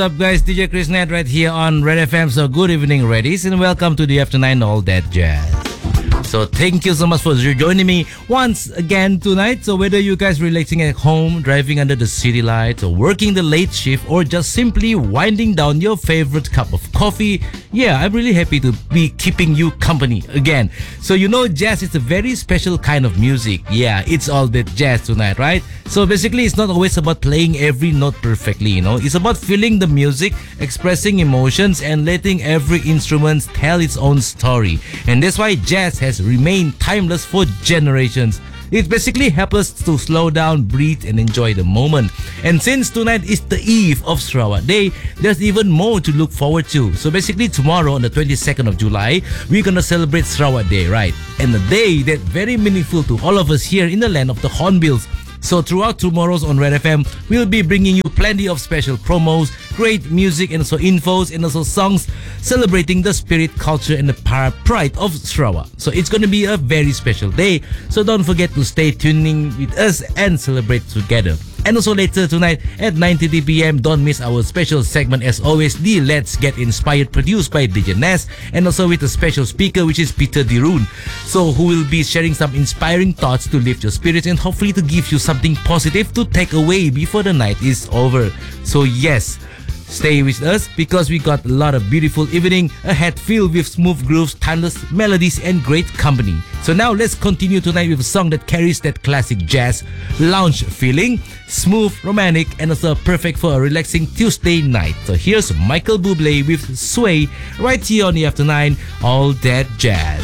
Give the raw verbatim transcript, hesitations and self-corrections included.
What's up, guys? D J Chris Net right here on Red F M. So, good evening, Reddies, and welcome to the After Nine All That Jazz. So, thank you so much for joining me once again tonight. So, whether you guys relaxing at home, driving under the city lights, or working the late shift, or just simply winding down your favorite cup of coffee, yeah, I'm really happy to be keeping you company again. So, you know, jazz is a very special kind of music. Yeah, it's all that jazz tonight, right? So, basically, it's not always about playing every note perfectly, you know. It's about feeling the music, expressing emotions, and letting every instrument tell its own story. And that's why jazz has remained timeless for generations. It basically helps us to slow down, breathe, and enjoy the moment. And since tonight is the eve of Sarawak Day, there's even more to look forward to. So basically tomorrow on the twenty-second of July, we're gonna celebrate Sarawak Day, right? And a day that's very meaningful to all of us here in the land of the Hornbills. So throughout tomorrow's on Red F M, we'll be bringing you plenty of special promos, great music, and also infos, and also songs celebrating the spirit, culture, and the pride of Sarawak. So it's going to be a very special day. So don't forget to stay tuning with us and celebrate together. And also later tonight at nine thirty p.m, don't miss our special segment as always, the Let's Get Inspired, produced by D J Ness, and also with a special speaker which is Peter Dirun. So who will be sharing some inspiring thoughts to lift your spirits and hopefully to give you something positive to take away before the night is over. So yes, stay with us because we got a lot of beautiful evening ahead filled with smooth grooves, timeless melodies, and great company. So now let's continue tonight with a song that carries that classic jazz lounge feeling, smooth, romantic, and also perfect for a relaxing Tuesday night. So here's Michael Bublé with Sway right here on the After Nine All That Jazz.